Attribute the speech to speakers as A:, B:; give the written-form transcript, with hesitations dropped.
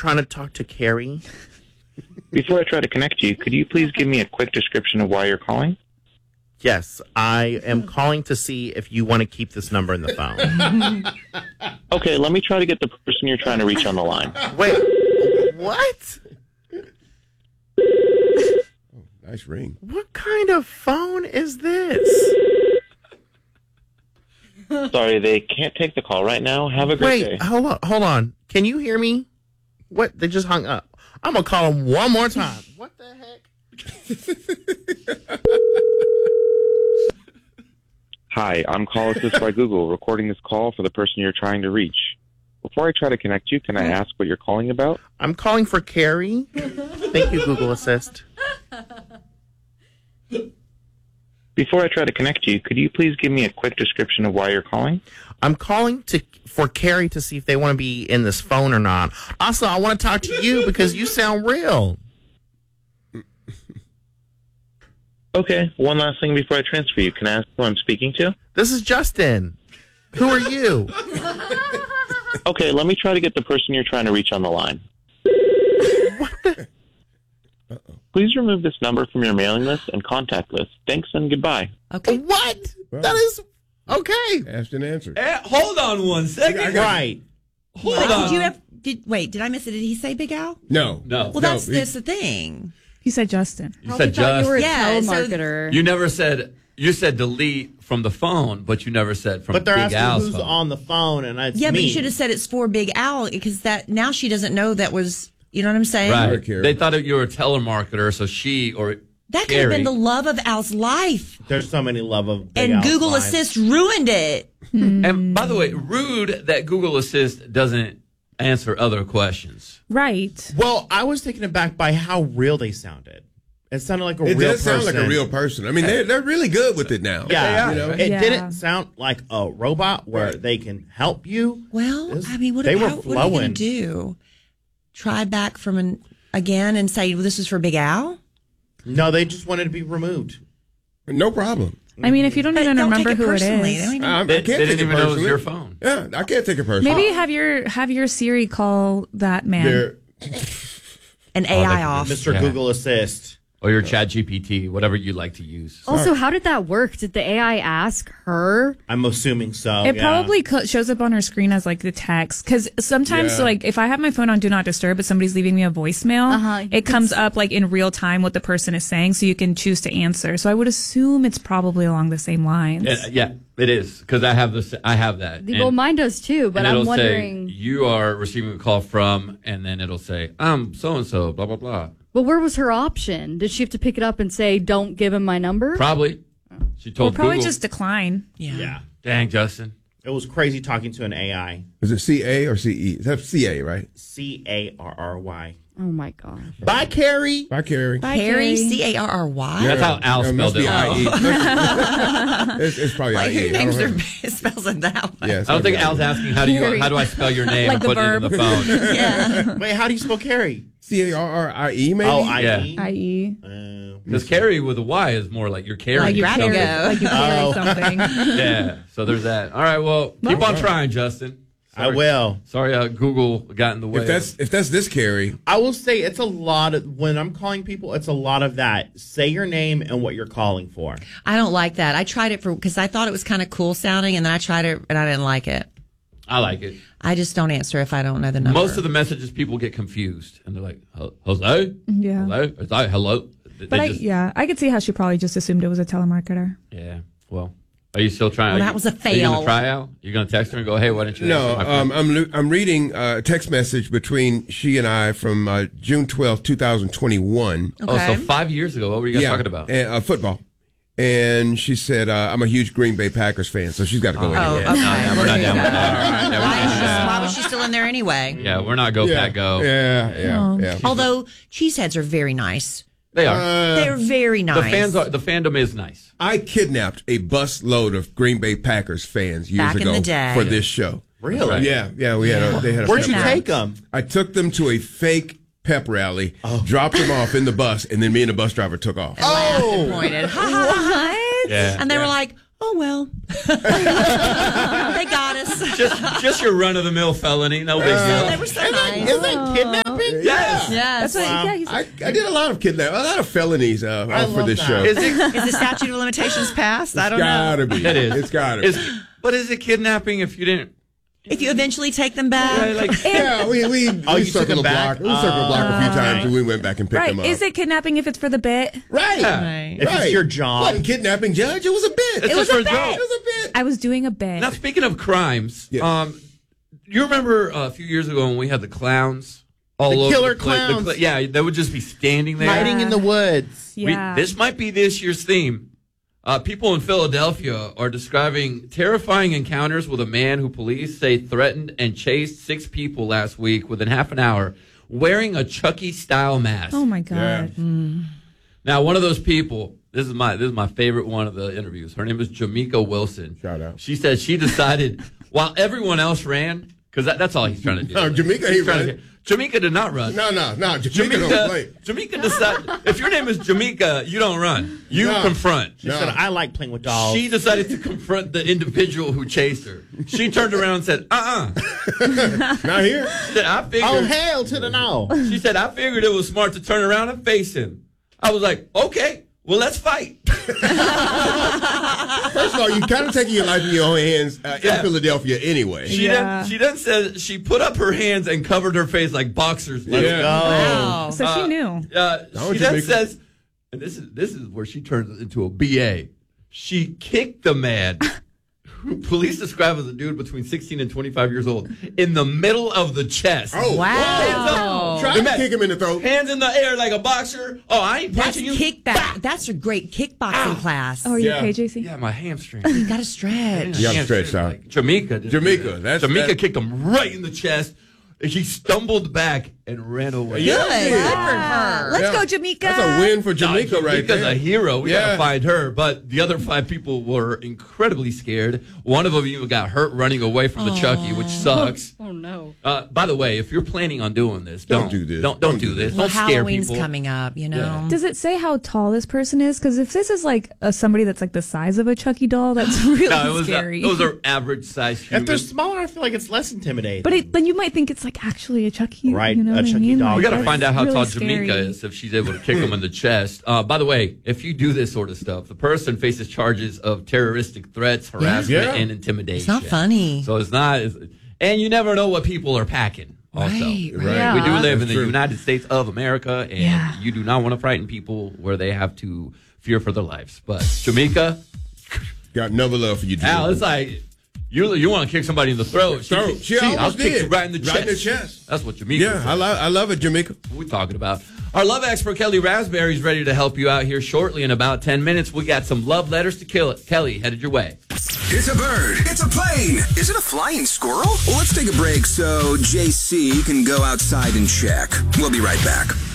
A: trying to talk to Carrie.
B: Before I try to connect you, could you please give me a quick description of why you're calling?
A: Yes, I am calling to see if you want to keep this number in the phone.
B: Okay, let me try to get the person you're trying to reach on the line.
A: Wait, what?
C: Nice ring.
A: What kind of phone is this?
B: Sorry, they can't take the call right now. Have a great day.
A: Wait, hold on. Can you hear me? What? They just hung up. I'm going to call them one more time. What the heck?
B: Hi, I'm Call Assist by Google, recording this call for the person you're trying to reach. Before I try to connect you, can I ask what you're calling about?
A: I'm calling for Carrie. Thank you, Google Assist.
B: Before I try to connect you, could you please give me a quick description of why you're calling?
A: I'm calling for Carrie to see if they want to be in this phone or not. Also, I want to talk to you because you sound real.
B: Okay, one last thing before I transfer you. Can I ask who I'm speaking to?
A: This is Justin. Who are you?
B: Okay, let me try to get the person you're trying to reach on the line.
A: What the?
B: Please remove this number from your mailing list and contact list. Thanks and goodbye.
D: Okay.
A: What? That is okay.
C: Asked and answered.
E: Hold on one second.
A: Right.
E: Hold on.
D: Did I miss it? Did he say Big Al?
C: No.
D: Well, that's the thing.
F: He said Justin.
E: You said just.
G: You were a
D: Yeah, so-
G: telemarketer.
E: You never said. You said delete from the phone, but you never said from
A: But they're
E: Big
A: asking
E: Al's
A: who's
E: phone.
A: on the phone, and it's
D: Yeah, but
A: me.
D: you should have said it's for Big Al because that now she doesn't know that was. You know what I'm saying?
E: Right.
C: Carrie.
E: They thought you were a telemarketer, so she or
D: That could have been
E: Carrie-
D: the love of Al's life,
A: There's so many love of Big
D: and
A: Al's
D: Google
A: lives.
D: Assist ruined it.
E: And by the way, rude that Google Assist doesn't answer other questions.
F: Right.
A: Well, I was taken aback by how real they sounded. It sounded like a
C: It
A: real
C: does
A: person.
C: sound like a real person. I mean, they're really good with it now.
A: Yeah,
C: You know?
A: it
F: Yeah.
A: didn't sound like a robot where they can help you.
D: Well,
A: This-
D: I mean, what
A: they
D: are
A: were
D: you going
A: flowing.
D: to do? Try back from again and say, well, this is for Big Al?
A: No, they just wanted to be removed.
C: No problem.
F: I mean, if you don't even
D: Don't
F: remember
D: take it
F: who it
D: personally.
F: is.
D: They don't even-
C: I
E: They
C: can't take
E: didn't even know it was
C: personally.
E: your phone.
C: Yeah, I can't take it personally.
F: Maybe have your Siri call that man.
C: They're-
D: an AI off.
A: Mr.
E: Yeah.
A: Google Assist.
E: Or your Chat GPT, whatever you like to use.
G: Also, how did that work? Did the AI ask her?
A: I'm assuming so.
F: It
A: yeah.
F: probably shows up on her screen as like the text. Because sometimes,
C: Yeah.
F: like, if I have my phone on Do Not Disturb, but somebody's leaving me a voicemail,
G: Uh-huh.
F: it comes up like in real time what the person is saying, so you can choose to answer. So I would assume it's probably along the same lines.
E: Yeah, it is because I have this. I have that.
G: Well, mine does too, but
E: and
G: I'm
E: it'll
G: wondering.
E: say you are receiving a call from, and then it'll say so and so, blah blah blah.
G: But where was her option? Did she have to pick it up and say, "Don't give him my number"?
E: Probably. She
F: Or
E: told
F: probably
E: Google.
F: just decline.
A: Yeah.
E: Dang, Justin.
A: It was crazy talking to an AI.
C: Is it CA or CE? That's CA, right?
A: CARRY.
G: Oh my god!
A: Bye, Carrie.
C: Bye, Carrie.
F: Bye,
D: Carrie,
F: Carrie.
D: CARRY?
E: That's how Al
C: It must
E: spelled it.
C: be IE. It's probably
D: Like,
C: IE.
D: who
C: I don't
D: names their
C: know.
D: spells it that way?
C: Yeah, it's
E: I don't think
C: gotta
E: Al's
C: be
E: asking
F: Carrie.
E: how do I spell your name
F: Like
E: and
F: the
E: put it in the phone.
D: Yeah.
A: Wait, how do you spell Carrie?
C: CARRIE, maybe?
A: Oh,
E: Yeah.
A: IE.
F: I.e.
E: Because Carrie with a Y is more like you're carrying.
D: Like you
E: something.
D: gotta go.
F: Like you carry
A: Oh.
F: something.
E: Yeah. So there's that. All right. Well, keep on trying, Justin.
A: I will.
E: Sorry, Google got in the way.
C: If that's this Carrie,
A: I will say it's a lot of, when I'm calling people, it's a lot of that. Say your name and what you're calling for.
D: I don't like that. I tried it because I thought it was kind of cool sounding, and then I tried it and I didn't like it.
E: I like it.
D: I just don't answer if I don't know the number.
E: Most of the messages people get confused and they're like, "Hello,
F: Yeah.
E: hello, is that hello?"
F: But I could see how she probably just assumed it was a telemarketer.
E: Yeah. Well, are you still trying?
D: Well,
E: are
D: that
E: you-
D: was a
E: Are you
D: fail.
E: gonna try out? You're gonna text her and go, "Hey, why didn't you?"
C: no.
E: answer my phone?"
C: I'm reading a text message between she and I from June 12th, 2021.
E: Oh, so 5 years ago, what were you guys talking about?
C: And, football. And she said, I'm a huge Green Bay Packers fan, so she's got to go in.
D: Oh,
C: again.
D: okay.
E: No, we're not down with that. Yeah, we're
D: Why,
E: not down with that.
D: why was she still in there anyway?
E: Yeah, we're not go Pat go.
C: Yeah.
D: Although cheeseheads are very nice.
E: They are.
D: They're very
E: The
D: nice.
E: the fandom is nice.
C: I kidnapped a bus load of Green Bay Packers fans years
D: Back in
C: ago
D: the day.
C: for this show.
A: Really?
E: Right.
C: Yeah, we had they had a
A: Where'd you
C: pep rally.
A: take them?
C: I took them to a fake pep rally, dropped them off in the bus, and then me and the bus driver took off.
D: Laughed and pointed. Ha, ha, ha, ha.
E: Yeah.
D: And they were like, oh, well. They got us.
E: Just your run of the mill felony, no big
D: They
E: deal.
D: were so nice.
A: Is that kidnapping?
C: Kidnapping?
E: Yes.
D: Yes.
F: That's what,
A: Wow.
F: yeah, he's,
C: I did a lot of kidnapping, a lot of felonies for
A: love
C: this
A: that.
C: show.
E: Is it?
D: Is the statute of limitations passed? I don't know.
C: Gotta be.
E: It is.
C: It's gotta be.
E: But is it kidnapping if you didn't?
D: If you eventually take them back.
E: Like,
C: Yeah, we
A: you took
C: circled
A: him
C: the
A: back?
C: block. We circled the block a few times,
A: okay.
C: and we went back and picked
F: right.
C: them up.
F: Is it kidnapping if it's for the bit?
C: Right.
D: Right.
A: If it's your job.
C: Wasn't kidnapping, Judge. It was a bit.
E: It's
C: It
E: just for a
C: was
E: joke.
C: a bit.
F: I was doing a bit.
E: Now, speaking of crimes,
C: Yeah.
E: you remember a few years ago when we had the clowns all
A: The
E: over
A: killer
E: the place?
A: clowns.
E: Yeah, they would just be standing there.
A: Hiding in the woods.
F: Yeah.
E: This might be this year's theme. People in Philadelphia are describing terrifying encounters with a man who police say threatened and chased 6 people last week within half an hour wearing a Chucky-style mask.
F: Oh my God.
E: Now, one of those people, this is my favorite one of the interviews. Her name is Jamaica Wilson.
C: Shout out.
E: She said she decided while everyone else ran, because that's all he's trying to do.
C: No, Jamaica, he
E: He's trying
C: ran.
E: to- Jamaica did not run.
C: No. Jamaica don't play.
E: Jamaica decided, if your name is Jamaica, you don't run. You
C: No.
E: confront.
A: She said, I like playing with dolls.
E: She decided to confront the individual who chased her. She turned around and said,
C: Not here.
E: She said, I figured,
A: Oh, hail to the no.
E: she said, I figured it was smart to turn around and face him. I was like, okay, well, let's fight.
C: First of all, you kind of taking your life in your own hands in Philadelphia anyway.
E: She
F: Yeah.
E: then said she put up her hands and covered her face like boxers.
A: Let's
C: Yeah.
A: go.
D: Wow.
F: So she knew.
E: She then says, and this is where she turns into a BA. She kicked the man, who police describe as a dude between 16 and 25 years old, in the middle of the chest.
C: Oh,
D: Wow.
C: Try to kick him in the throat.
E: Hands in the air like a boxer. Oh, I ain't
D: That's
E: punching you.
D: kickback. That's a great kickboxing class.
F: Oh, are you
C: Yeah.
F: okay, JC?
E: Yeah, my hamstring.
D: You got to stretch.
C: You gotta stretch out.
E: Like Jamaica.
C: Jamaica, that's-
E: kicked him right in the chest. He stumbled back and ran away.
C: Yeah.
D: Good. Good for her.
F: Let's
C: Yeah.
F: go, Jamaica.
C: That's a win for Jamaica right
E: Jamaica's
C: there.
E: a hero. We
C: Yeah.
E: gotta find her. But the other 5 people were incredibly scared. One of them even got hurt running away from the Chucky, which sucks.
G: Oh no.
E: By the way, if you're planning on doing this,
C: Don't do this.
E: Don't do this.
D: Well,
E: Don't scare
D: Halloween's
E: people.
D: coming up, you know.
F: Does it say how tall this person is? Because if this is like somebody that's like the size of a Chucky doll, that's really
E: No, it was
F: scary.
E: those are average size human.
A: If they're smaller, I feel like it's less intimidating.
F: But then you might think it's like actually a Chucky.
A: Right,
F: You know
A: a
F: what I
A: Chucky
F: mean?
A: doll.
F: Like,
E: We got to
F: that's
E: find out how
F: really
E: tall
F: scary.
E: Jamaica is if she's able to kick him in the chest. By the way, if you do this sort of stuff, the person faces charges of terroristic threats, harassment,
C: Yeah.
E: and intimidation.
D: It's not funny.
E: So it's not, and you never know what people are packing. Also,
D: Right,
C: right.
F: Yeah.
E: we do live in
C: That's
E: the
C: true.
E: United States of America, and
F: Yeah.
E: you do not want to frighten people where they have to fear for their lives. But Jamaica,
C: Got another love for you, Jim.
E: Al, it's like you want to kick somebody in the throat.
C: She
E: I'll
C: almost
E: kick
C: did.
E: you right in the chest.
C: Right in the chest.
E: That's what Jamaica.
C: Yeah, I love it, Jamaica.
E: What we talking about? Our love expert Kelly Raspberry is ready to help you out here shortly. In about 10 minutes, we got some love letters to kill it. Kelly, headed your way.
H: It's a bird. It's a plane. Is it a flying squirrel? Well, let's take a break so JC can go outside and check. We'll be right back.